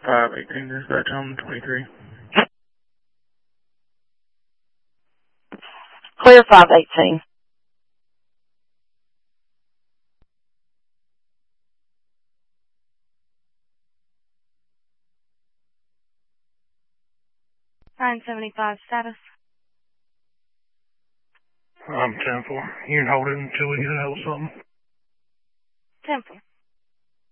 518 dispatch on 23. Clear 518. $975 status. I'm 10-4. You can hold it until we get out of something. 10-4.